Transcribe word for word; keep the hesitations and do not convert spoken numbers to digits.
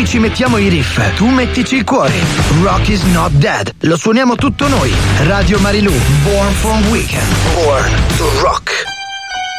Noi ci mettiamo i riff, tu mettici il cuore. Rock is not dead. Lo suoniamo tutto noi. Radio Marilù, Born from Weekend. Born to rock.